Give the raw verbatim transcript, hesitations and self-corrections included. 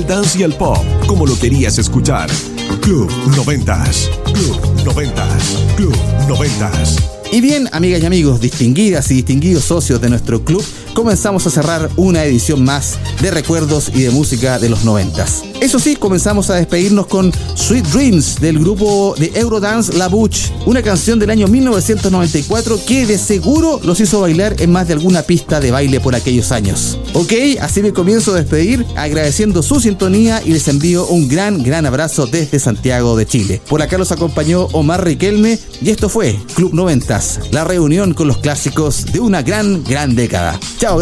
dance y el pop, como lo querías escuchar. Club noventas, Club noventas, Club noventas. Y bien, amigas y amigos, distinguidas y distinguidos socios de nuestro club, comenzamos a cerrar una edición más de recuerdos y de música de los noventas. Eso sí, comenzamos a despedirnos con Sweet Dreams del grupo de Eurodance La Bouche, una canción del año mil novecientos noventa y cuatro que de seguro los hizo bailar en más de alguna pista de baile por aquellos años. Ok, así me comienzo a despedir agradeciendo su sintonía y les envío un gran, gran abrazo desde Santiago de Chile. Por acá los acompañó Omar Riquelme y esto fue Club noventas, la reunión con los clásicos de una gran, gran década. Chao.